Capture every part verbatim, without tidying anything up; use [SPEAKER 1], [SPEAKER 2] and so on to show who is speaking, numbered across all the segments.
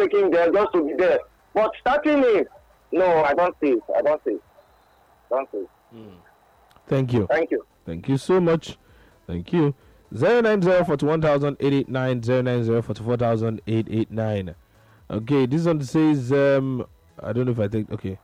[SPEAKER 1] taking there just to be there. But starting him, no, I don't see it. I don't see it. Don't see it.
[SPEAKER 2] Mm. Thank you.
[SPEAKER 1] Thank you.
[SPEAKER 2] Thank you so much. Thank you. Zero nine zero forty one thousand eight eight nine zero nine zero forty four thousand eight eight nine. Okay, this one says um I don't know if I think okay.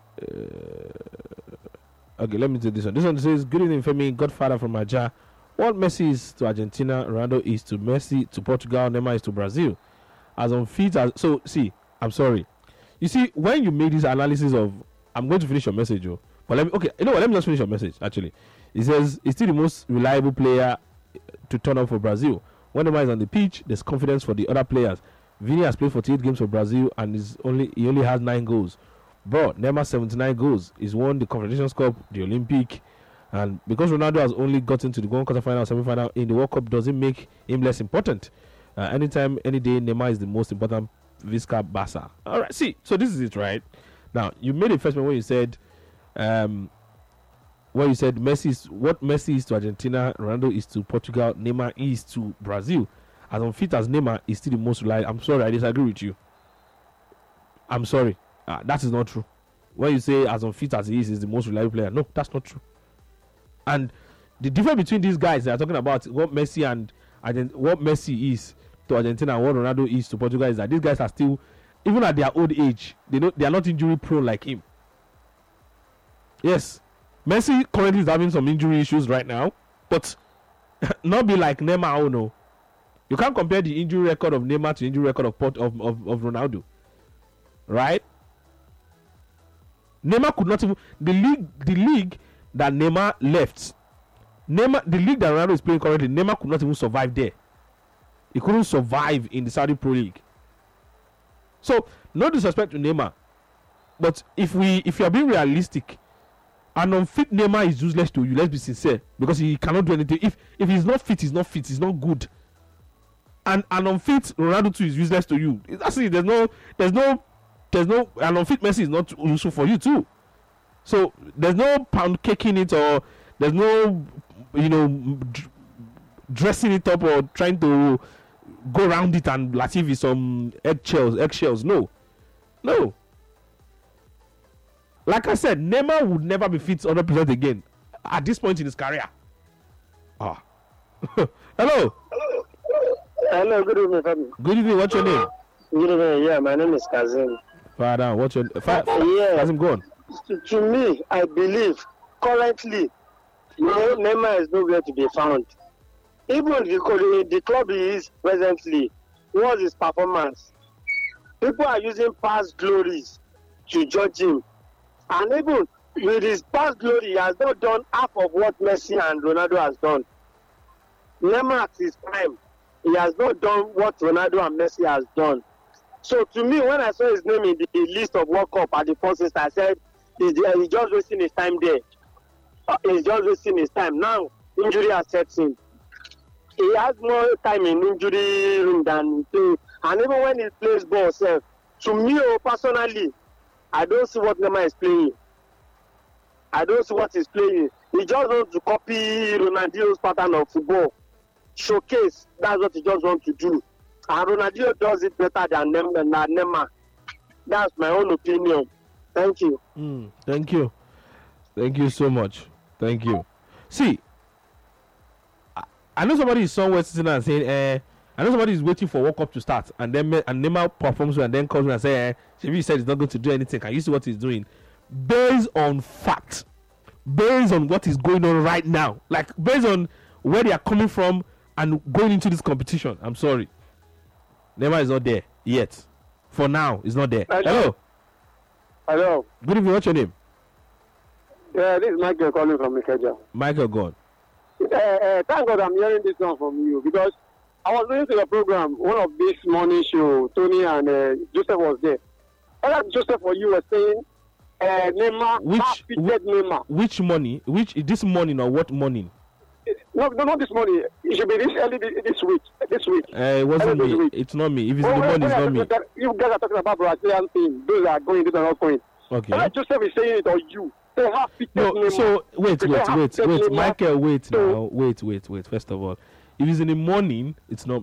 [SPEAKER 2] Uh, okay, let me do this one. This one says good evening Femi, Godfather from Aja. What Messi is to Argentina, Ronaldo is to Messi to Portugal, Neymar is to Brazil. As unfit as so see, I'm sorry. You see, when you make this analysis of I'm going to finish your message, Joe. But let me okay, you know what, let me just finish your message actually. It says he's still the most reliable player to turn up for Brazil. When Neymar is on the pitch, there's confidence for the other players. Vini has played forty-eight games for Brazil and is only he only has nine goals. But Neymar seventy-nine goals. He's won the Confederations Cup, the Olympic, and because Ronaldo has only gotten to the one quarterfinal, semi-final in the World Cup, doesn't make him less important. Uh, anytime, any day, Neymar is the most important Visca Barca. All right, see, so this is it, right? Now you made a first point when you said, um, when you said Messi is what Messi is to Argentina, Ronaldo is to Portugal, Neymar is to Brazil. As unfit as Neymar is still the most reliable. I'm sorry, I disagree with you. I'm sorry, uh, that is not true. When you say as unfit as he is, is the most reliable player, no, that's not true. And the difference between these guys that are talking about what Messi and Argent- what Messi is to Argentina and what Ronaldo is to Portugal is that these guys are still, even at their old age, they know they are not injury prone like him. Yes, Messi currently is having some injury issues right now, but not be like Neymar. Oh no, you can't compare the injury record of Neymar to the injury record of, Port- of, of of Ronaldo, right? Neymar could not even the league the league that Neymar left. Neymar the league that Ronaldo is playing currently. Neymar could not even survive there. He couldn't survive in the Saudi Pro League. So no disrespect to Neymar, but if we if you are being realistic, an unfit Neymar is useless to you. Let's be sincere, because he cannot do anything. If if he's not fit, he's not fit. He's not good. And an unfit Ronaldo too is useless to you. That's it. There's no, there's no, there's no. An unfit Messi is not useful for you too. So there's no pound caking it, or there's no, you know, d- dressing it up or trying to go around it and like if it's some eggshells, eggshells. No, no. Like I said, Neymar would never be fit one hundred percent again at this point in his career. Ah. Hello.
[SPEAKER 1] Hello. Hello, good evening, family.
[SPEAKER 2] Good evening, what's your name?
[SPEAKER 1] Good evening, yeah, my name is Kazim.
[SPEAKER 2] Father, what's your fa-
[SPEAKER 1] yeah.
[SPEAKER 2] Kazim, go on.
[SPEAKER 1] To, to me, I believe currently Ne- Neymar is nowhere to be found. Even the, the club he is presently, what's his performance? People are using past glories to judge him. And even with his past glory, he has not done half of what Messi and Ronaldo has done. Neymar at his prime, he has not done what Ronaldo and Messi has done. So to me, when I saw his name in the list of World Cup at the first instance, I said, he's, he's just wasting his time there. He's just wasting his time. Now, injury has set in. He has more time in injury room than he plays. And even when he plays ball, self, to me personally, I don't see what Neymar is playing. I don't see what he's playing. He just wants to copy Ronaldinho's pattern of football. Showcase. That's what he just wants to do. And Ronaldinho does it better than Neymar. That's my own opinion. Thank you.
[SPEAKER 2] Mm, thank you. Thank you so much. Thank you. See, I, I know somebody is somewhere sitting and saying, eh, I know somebody is waiting for World Cup to start, and then and Neymar performs well, and then comes and says, eh, Shebi said he's not going to do anything. Can you see what he's doing? Based on fact, based on what is going on right now, like based on where they are coming from and going into this competition, I'm sorry, Neymar is not there yet. For now, he's not there.
[SPEAKER 1] Hello.
[SPEAKER 2] Hello.
[SPEAKER 1] Hello.
[SPEAKER 2] Good evening. What's your name?
[SPEAKER 1] Yeah, this is Michael calling from Ikeja.
[SPEAKER 2] Michael, God.
[SPEAKER 1] Uh, uh, thank God I'm hearing this one from you, because I was listening to your program, one of this morning show, Tony and uh, Joseph was there. Other Joseph or you were saying, uh, Neymar,
[SPEAKER 2] which
[SPEAKER 1] which Neymar.
[SPEAKER 2] Which morning? Which this morning or what morning?
[SPEAKER 1] No, no, not this morning. It should be this early this, this week. This week.
[SPEAKER 2] Uh, it wasn't
[SPEAKER 1] early
[SPEAKER 2] me. It's not me. If it's
[SPEAKER 1] oh,
[SPEAKER 2] in the morning, it's not me.
[SPEAKER 1] That, you guys are talking about Brazilian thing. Those are going, those are not going.
[SPEAKER 2] Okay.
[SPEAKER 1] Other Joseph is saying it or you. They have
[SPEAKER 2] no,
[SPEAKER 1] Neymar.
[SPEAKER 2] so wait,
[SPEAKER 1] They
[SPEAKER 2] wait,
[SPEAKER 1] have
[SPEAKER 2] wait, wait,
[SPEAKER 1] Neymar.
[SPEAKER 2] Michael, wait
[SPEAKER 1] So,
[SPEAKER 2] now, wait, wait, wait. First of all, if it's in the morning, it's not me.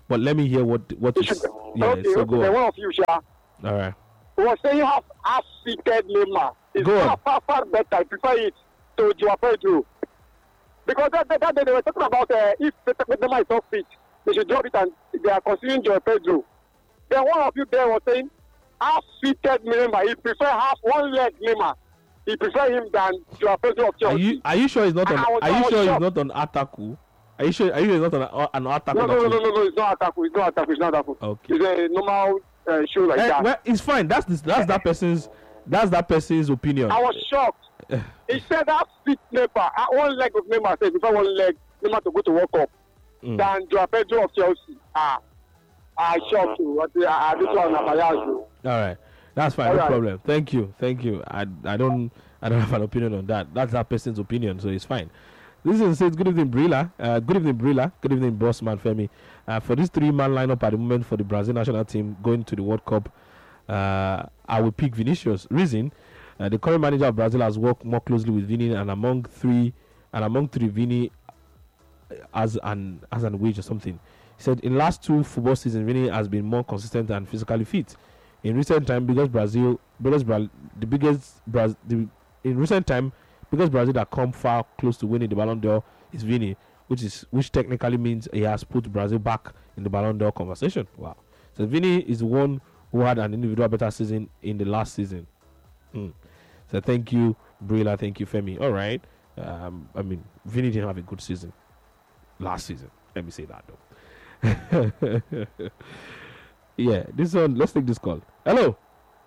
[SPEAKER 2] But let me hear what what
[SPEAKER 1] You
[SPEAKER 2] is.
[SPEAKER 1] should,
[SPEAKER 2] Yeah,
[SPEAKER 1] okay,
[SPEAKER 2] so
[SPEAKER 1] okay,
[SPEAKER 2] go
[SPEAKER 1] then
[SPEAKER 2] on.
[SPEAKER 1] one of you, Sha,
[SPEAKER 2] All right.
[SPEAKER 1] was saying you have half-fitted Neymar. It's
[SPEAKER 2] Go
[SPEAKER 1] far,
[SPEAKER 2] on.
[SPEAKER 1] far, far better. I prefer it to Joao Pedro. Because that, that, that day they were talking about uh, if Neymar is not fit, they should drop it and they are considering Joao Pedro. Then one of you there was saying half-fitted Neymar. He prefer half one leg Neymar. He prefer him than Joao Pedro of Chelsea.
[SPEAKER 2] Are you are you sure he's not on?
[SPEAKER 1] I was-
[SPEAKER 2] Are
[SPEAKER 1] I
[SPEAKER 2] you
[SPEAKER 1] was
[SPEAKER 2] sure he's
[SPEAKER 1] shocked.
[SPEAKER 2] not on Ataku? Are you sure? Are you sure he's not on an Ataku?
[SPEAKER 1] No, no, no, no, no, no, it's not Ataku. It's not Ataku. It's not Ataku.
[SPEAKER 2] Okay.
[SPEAKER 1] It's a normal uh, show like
[SPEAKER 2] Eh,
[SPEAKER 1] that.
[SPEAKER 2] well, it's fine. That's this, that's that person's that's that person's opinion.
[SPEAKER 1] I was shocked. He said that fit Neymar, uh, one leg of Neymar said before one leg Neymar to go to World Cup
[SPEAKER 2] Mm.
[SPEAKER 1] than Joao Pedro of Chelsea. Ah, I shocked you. What the- I this one na bias you.
[SPEAKER 2] All right, that's fine.
[SPEAKER 1] All
[SPEAKER 2] no
[SPEAKER 1] right.
[SPEAKER 2] problem. Thank you, thank you. I I don't I don't have an opinion on that. That's that person's opinion, so it's fine. This is says good evening, Brilla. Uh, good evening, Brilla. Good evening, Bossman Femi. Uh, for this three-man lineup at the moment for the Brazil national team going to the World Cup, uh, I will pick Vinicius. Reason: uh, the current manager of Brazil has worked more closely with Vini, and among three, and among three, Vini as an as an wage or something. He said in last two football seasons, Vini has been more consistent and physically fit. In recent time, because Brazil, because Bra- the biggest Brazil, the, in recent time, because Brazil that come far close to winning the Ballon d'Or is Vini, which is which technically means he has put Brazil back in the Ballon d'Or conversation. Wow! So Vini is the one who had an individual better season in the last season. Mm. So thank you, Brilla. Thank you, Femi. All right. Um, I mean, Vini didn't have a good season last season. Let me say that though. Yeah, this one. Let's take this call. Hello.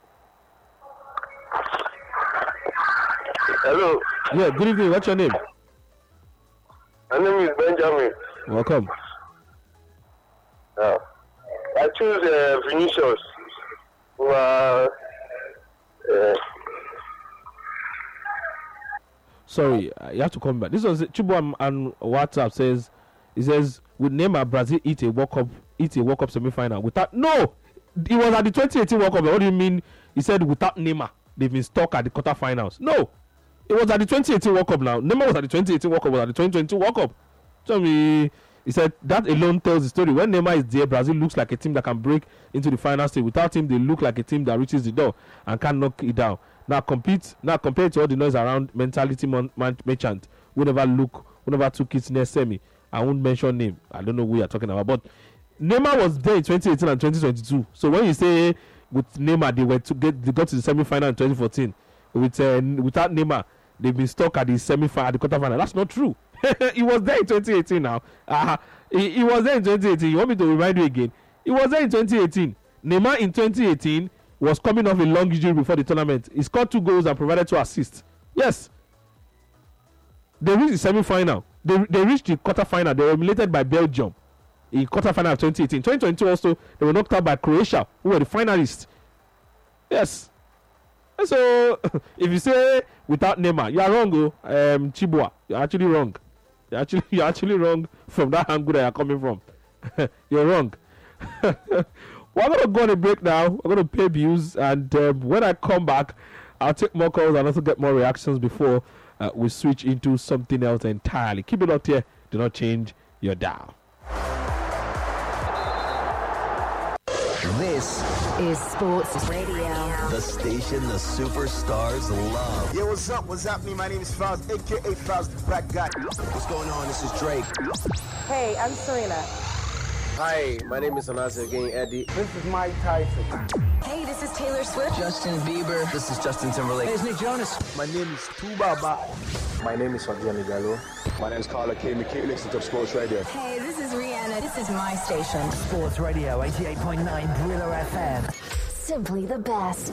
[SPEAKER 3] Hello,
[SPEAKER 2] Yeah. Good evening. What's your name?
[SPEAKER 3] my name is Benjamin.
[SPEAKER 2] Welcome.
[SPEAKER 3] Uh, I choose uh, Vinicius. Who are, uh,
[SPEAKER 2] Sorry, uh, you have to come back. This was Chibo and, and WhatsApp says. He says, "Would Neymar Brazil eat a World Cup, eat a World Cup semi-final without?" No, it was at the twenty eighteen World Cup. What do you mean? He said without Neymar, they've been stuck at the quarterfinals. No, it was at the twenty eighteen World Cup. Now Neymar was at the twenty eighteen World Cup. Was at the twenty twenty-two World Cup. So me, he said that alone tells the story. When Neymar is there, Brazil looks like a team that can break into the final stage. Without him, they look like a team that reaches the door and can knock it down. Now compete. Now compared to all the noise around mentality man, man, merchant, who never look, who never took it near semi. I won't mention name. I don't know who you're talking about. But Neymar was there in twenty eighteen and twenty twenty-two. So when you say with Neymar they were to get they got to the semi-final in twenty fourteen, with uh, without Neymar they've been stuck at the semi-final, at the quarter-final. That's not true. He was there in twenty eighteen now. Uh, he, he was there in twenty eighteen. You want me to remind you again? He was there in twenty eighteen. Neymar in twenty eighteen was coming off a long injury before the tournament. He scored two goals and provided two assists. Yes. They reached the semi-final. They, they reached the quarter-final. They were eliminated by Belgium in quarter-final of twenty eighteen. twenty twenty-two also, they were knocked out by Croatia, who were the finalists. Yes. And so, if you say without Neymar, you are wrong, oh, um, Chibua. You're actually wrong. You're actually, you're actually wrong from that angle that you're coming from. You're wrong. We're going to go on a break now. We're going to pay bills. And um, when I come back, I'll take more calls and also get more reactions before uh, we switch into something else entirely. Keep it up here. Do not change your dial.
[SPEAKER 4] This
[SPEAKER 5] is Sports Radio.
[SPEAKER 4] the station the superstars love.
[SPEAKER 6] Yo, what's up? What's happening? My name is Faust, aka Faust the Black Guy.
[SPEAKER 4] What's going on? This is Drake.
[SPEAKER 7] Hey, I'm Serena.
[SPEAKER 8] Hi, my name is Anazi again, Eddie.
[SPEAKER 6] This is Mike Tyson.
[SPEAKER 5] Hey, this is Taylor Swift.
[SPEAKER 4] Justin Bieber. This is Justin Timberlake.
[SPEAKER 6] Hey, it's Nick Jonas. My name is Tubaba.
[SPEAKER 8] My name is Fabian Gallo. My name is Carla K. McKee. Listen to Sports Radio.
[SPEAKER 5] Hey, this is Rihanna. This is my station.
[SPEAKER 9] Sports Radio eighty-eight point nine Brillo F M.
[SPEAKER 5] Simply the best.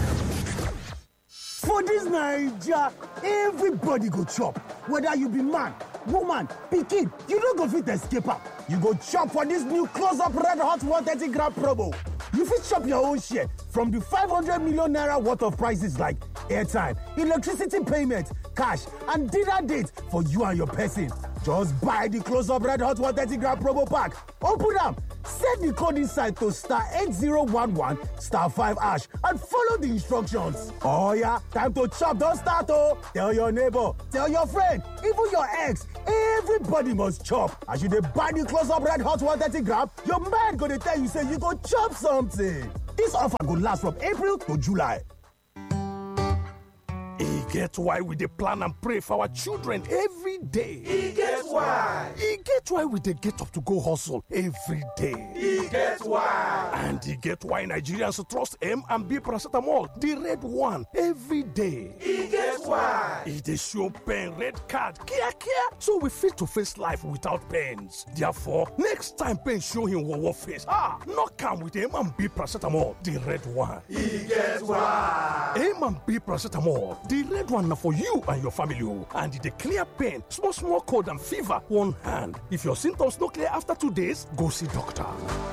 [SPEAKER 9] For this Naija, everybody go chop. Whether you be man, woman, pikin, you no go fit escape am. You go chop for this new close-up red hot one thirty gram promo. You fit chop your own share from the five hundred million naira worth of prices like airtime, electricity payment, cash, and dinner date for you and your person. Just buy the close-up red hot one thirty gram promo pack. Open am, Set the code inside to star eight zero one one star five hash and follow the instructions. Oh yeah, time to chop, don't start oh. Tell your neighbor, tell your friend, even your ex, everybody must chop. As you dey buy the Close Up Red Hot one thirty gram, your mind gonna tell you say you go chop something. This offer go last from April to July. E get why we dey plan and pray for our children every day.
[SPEAKER 10] E get why.
[SPEAKER 9] E get why we dey get up to go hustle every day.
[SPEAKER 10] E get why.
[SPEAKER 9] And e get why Nigerians trust M and B paracetamol, the red one, every day.
[SPEAKER 10] E get why.
[SPEAKER 9] E dey show pain red card kia kia, so we fit to face life without pains. Therefore, next time pain show him wawa face, ah, knock am with M and B paracetamol, the red one.
[SPEAKER 10] E get why.
[SPEAKER 9] M and B paracetamol. The red one na for you and your family o, and e dey clear pain, small small cold and fever one hand. If your symptoms no clear after two days, go see doctor.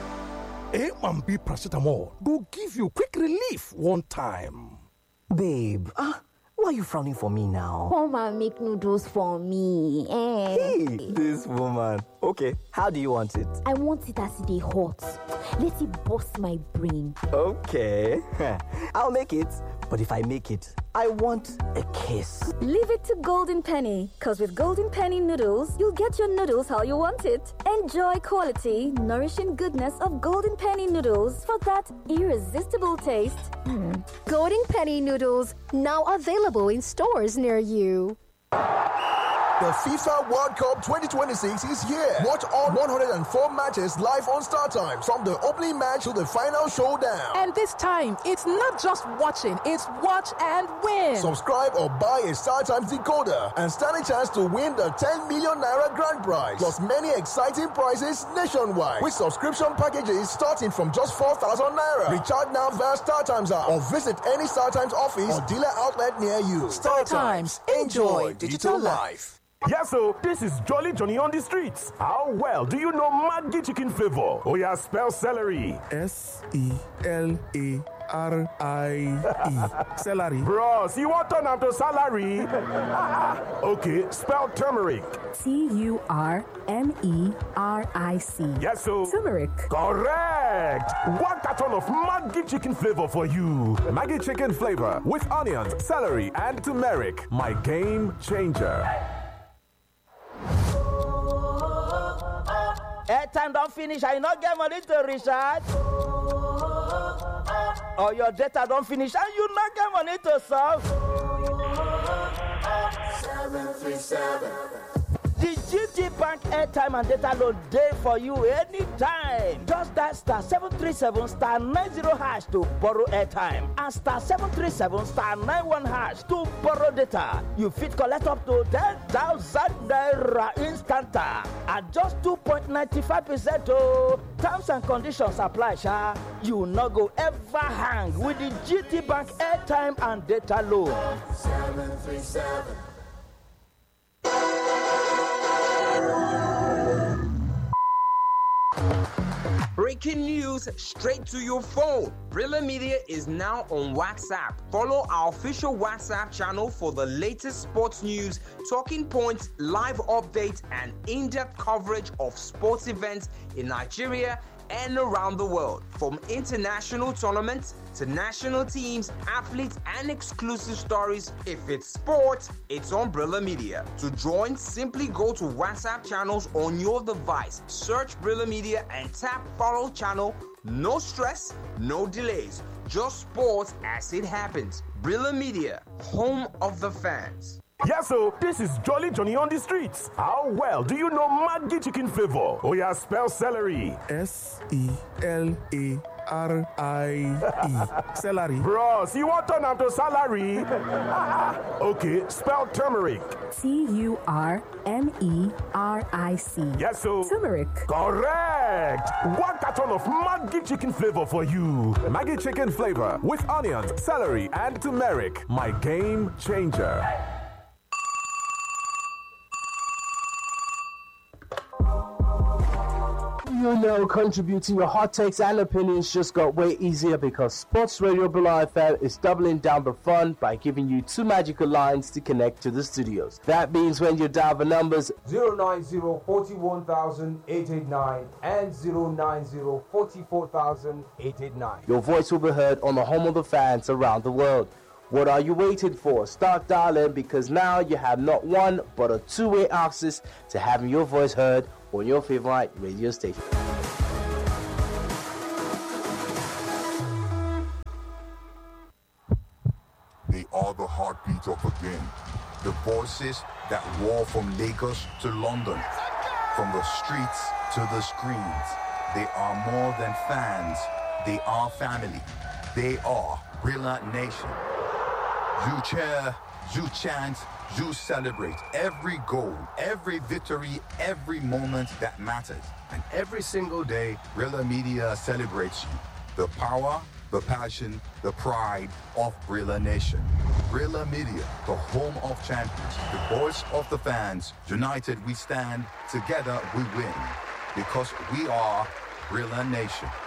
[SPEAKER 9] A and B paracetamol go give you quick relief one time.
[SPEAKER 11] Babe, ah, why are you frowning for me now?
[SPEAKER 12] Come and make noodles for me. Eh?
[SPEAKER 11] Hey, this woman. Okay, how do you want it?
[SPEAKER 12] I want it as they hot. Let it bust my brain.
[SPEAKER 11] Okay, I'll make it. But if I make it, I want a kiss.
[SPEAKER 13] Leave it to Golden Penny, because with Golden Penny noodles, you'll get your noodles how you want it. Enjoy quality, nourishing goodness of Golden Penny noodles for that irresistible taste.
[SPEAKER 14] Mm. Golden Penny noodles, now available in stores near you.
[SPEAKER 15] The FIFA World Cup twenty twenty-six is here. Watch all one hundred four matches live on StarTimes, from the opening match to the final showdown.
[SPEAKER 16] And this time, it's not just watching, it's watch and win.
[SPEAKER 15] Subscribe or buy a StarTimes decoder and stand a chance to win the ten million naira grand prize, plus many exciting prizes nationwide with subscription packages starting from just four thousand naira. Recharge now via StarTimes app or visit any StarTimes office or dealer outlet near you.
[SPEAKER 16] StarTimes, enjoy digital life.
[SPEAKER 17] Yes, so this is Jolly Johnny on the streets. How well do you know Maggi chicken flavor? Oh yeah, spell celery.
[SPEAKER 18] S E L A R I E. Celery.
[SPEAKER 17] Bros, you want to turn to salary? Okay, spell turmeric.
[SPEAKER 19] T U R M E R I C.
[SPEAKER 17] Yes, so
[SPEAKER 19] turmeric.
[SPEAKER 17] Correct. One carton of Maggi chicken flavor for you.
[SPEAKER 20] Maggi chicken flavor with onions, celery, and turmeric. My game changer.
[SPEAKER 21] Airtime don't finish, I not get money to recharge. Or your data don't finish and you not get money to solve.
[SPEAKER 10] seven three seven.
[SPEAKER 21] The G T Bank airtime and data load day for you anytime. Just that star seven three seven star nine zero hash to borrow airtime and star seven three seven star nine one hash to borrow data. You fit collect up to ten thousand naira instanta at just two point nine five percent. Oh, terms and conditions apply, sha. You no go ever hang with the G T Bank airtime and data load.
[SPEAKER 10] seven three seven.
[SPEAKER 22] Breaking news straight to your phone. Brilla Media is now on WhatsApp. Follow our official WhatsApp channel for the latest sports news, talking points, live updates, and in-depth coverage of sports events in Nigeria and around the world. From international tournaments to national teams, athletes, and exclusive stories. If it's sports, it's on Brilla Media. To join, simply go to WhatsApp channels on your device. Search Brilla Media and tap follow channel. No stress, no delays. Just sports as it happens. Brilla Media, home of the fans.
[SPEAKER 17] Yes, so this is Jolly Johnny on the streets. How well do you know Maggi chicken flavor? Oh yeah, spell celery.
[SPEAKER 18] S E L A R I E. Celery.
[SPEAKER 17] Bros, you want to turn to salary? Okay, spell turmeric.
[SPEAKER 19] T U R M E R I C.
[SPEAKER 17] Yes, so
[SPEAKER 19] turmeric.
[SPEAKER 17] Correct. One carton of Maggi chicken flavor for you.
[SPEAKER 20] Maggi chicken flavor with onions, celery, and turmeric. My game changer.
[SPEAKER 1] you know, contributing your hot takes and opinions just got way easier because Sports Radio Bula F M is doubling down the fun by giving you two magical lines to connect to the studios. That means when you dial the numbers
[SPEAKER 3] zero nine zero, four one thousand, eight eight nine and zero nine zero, four four thousand, eight eight nine,
[SPEAKER 1] your voice will be heard on the home of the fans around the world. What are you waiting for? Start dialing because now you have not one but a two-way access to having your voice heard on your favorite radio station.
[SPEAKER 23] They are the heartbeat of the game. The voices that roar from Lagos to London, from the streets to the screens. They are more than fans. They are family. They are Brilla Nation. You cheer, you chant, you celebrate every goal, every victory, every moment that matters. And every single day, Brilla Media celebrates you. The power, the passion, the pride of Brilla Nation. Brilla Media, the home of champions, the voice of the fans. United we stand, together we win. Because we are Brilla Nation.